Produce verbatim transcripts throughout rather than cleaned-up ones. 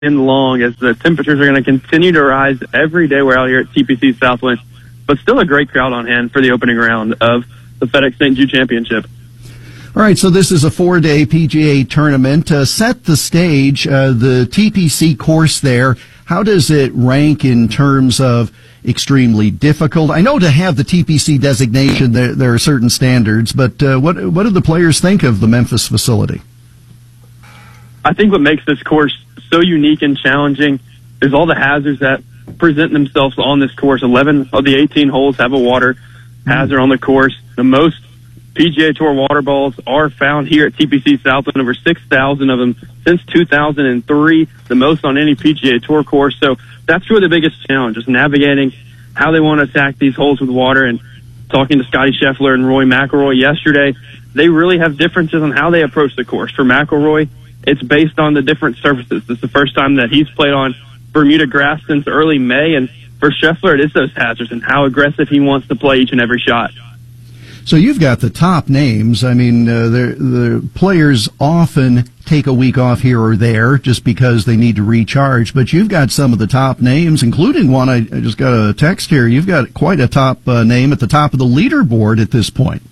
long as the temperatures are going to continue to rise every day we're out here at T P C Southwind. But still a great crowd on hand for the opening round of the FedEx Saint Jude Championship. All right, so this is a four-day P G A tournament. Uh, set the stage, uh, the T P C course there, how does it rank in terms of extremely difficult? I know to have the T P C designation, there, there are certain standards, but uh, what, what do the players think of the Memphis facility? I think what makes this course so unique and challenging is all the hazards that present themselves on this course. eleven of the eighteen holes have a water hazard on the course. The most P G A Tour water balls are found here at T P C Southwind, over six thousand of them since two thousand three, the most on any P G A Tour course. So that's really the biggest challenge, is navigating how they want to attack these holes with water. And talking to Scotty Scheffler and Rory McIlroy yesterday, they really have differences on how they approach the course. For McIlroy, it's based on the different surfaces. This is the first time that he's played on Bermuda grass since early May, and for Scheffler, it is those hazards and how aggressive he wants to play each and every shot. So you've got the top names. I mean, uh, the players often take a week off here or there just because they need to recharge, but you've got some of the top names, including one, I, I just got a text here, you've got quite a top uh, name at the top of the leaderboard at this point.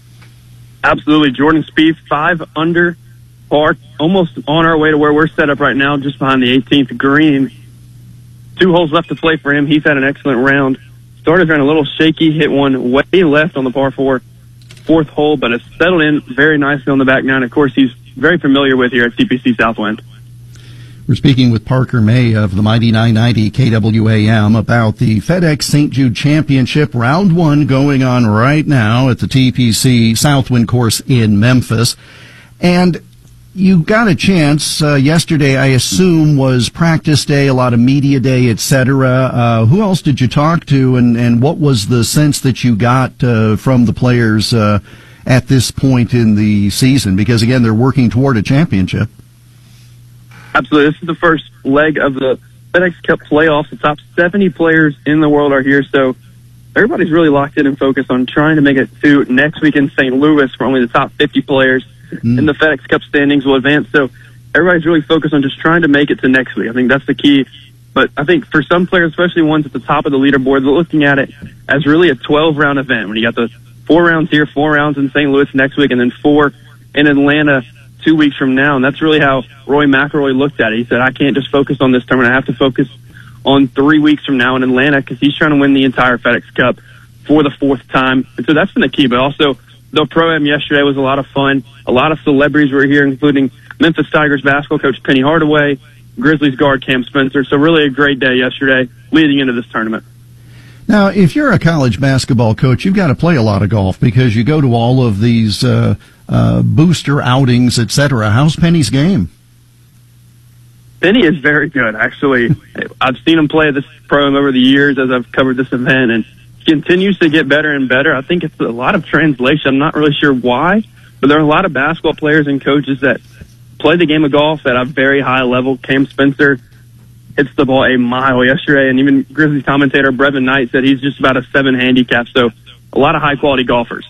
Absolutely. Jordan Spieth, five under par, almost on our way to where we're set up right now, just behind the eighteenth green. Two holes left to play for him. He's had an excellent round. Started ran a little shaky, hit one way left on the par four, fourth hole, but has settled in very nicely on the back nine. Of course, he's very familiar with here at T P C Southwind. We're speaking with Parker May of the Mighty nine ninety K W A M about the FedEx Saint Jude Championship, round one going on right now at the T P C Southwind course in Memphis. And you got a chance uh, yesterday, I assume, was practice day, a lot of media day, et cetera. Uh, who else did you talk to, and, and what was the sense that you got uh, from the players uh, at this point in the season? Because, again, they're working toward a championship. Absolutely. This is the first leg of the FedEx Cup playoffs. The top seventy players in the world are here, so everybody's really locked in and focused on trying to make it to next week in Saint Louis, where only the top fifty players Mm. in the FedEx Cup standings will advance. So everybody's really focused on just trying to make it to next week. I think that's the key. But I think for some players, especially ones at the top of the leaderboard, they're looking at it as really a twelve-round event. When you got the four rounds here, four rounds in Saint Louis next week, and then four in Atlanta two weeks from now. And that's really how Rory McIlroy looked at it. He said, I can't just focus on this tournament. I have to focus on three weeks from now in Atlanta, because he's trying to win the entire FedEx Cup for the fourth time. And so that's been the key. But also, the Pro-Am yesterday was a lot of fun. A lot of celebrities were here, including Memphis Tigers basketball coach Penny Hardaway, Grizzlies guard Cam Spencer. So really a great day yesterday leading into this tournament. Now, if you're a college basketball coach, you've got to play a lot of golf because you go to all of these uh, uh, booster outings, et cetera. How's Penny's game? Penny is very good, actually. I've seen him play this Pro-Am over the years as I've covered this event, and continues to get better and better. I think it's a lot of translation. I'm not really sure why, but there are a lot of basketball players and coaches that play the game of golf at a very high level. Cam Spencer hits the ball a mile yesterday, and even Grizzlies commentator Brevin Knight said he's just about a seven handicap. So a lot of high-quality golfers.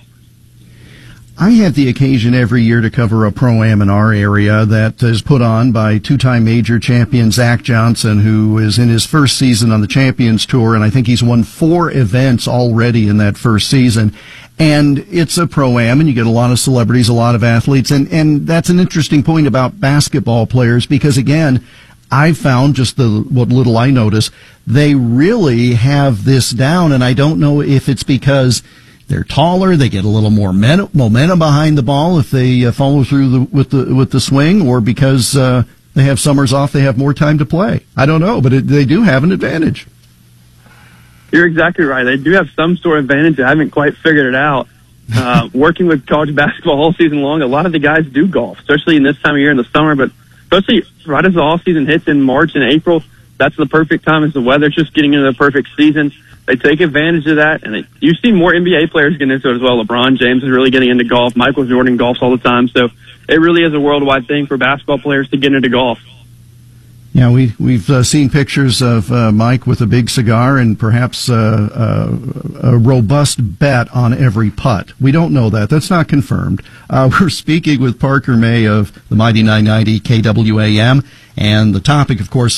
I have the occasion every year to cover a Pro-Am in our area that is put on by two-time major champion Zach Johnson, who is in his first season on the Champions Tour, and I think he's won four events already in that first season. And it's a Pro-Am, and you get a lot of celebrities, a lot of athletes, and, and that's an interesting point about basketball players because, again, I've found, just the what little I notice, they really have this down, and I don't know if it's because they're taller, they get a little more momentum behind the ball if they uh, follow through the, with the with the swing, or because uh, they have summers off, they have more time to play. I don't know, but it, they do have an advantage. You're exactly right. They do have some sort of advantage. I haven't quite figured it out. Uh, working with college basketball all season long, a lot of the guys do golf, especially in this time of year in the summer, but especially right as the off season hits in March and April. That's the perfect time as the weather's just getting into the perfect season. They take advantage of that, and they, you see more N B A players getting into it as well. LeBron James is really getting into golf. Michael Jordan golfs all the time, so it really is a worldwide thing for basketball players to get into golf. Yeah, we, we've uh, seen pictures of uh, Mike with a big cigar and perhaps uh, uh, a robust bet on every putt. We don't know that. That's not confirmed. Uh, we're speaking with Parker May of the Mighty nine ninety K W A M, and the topic, of course,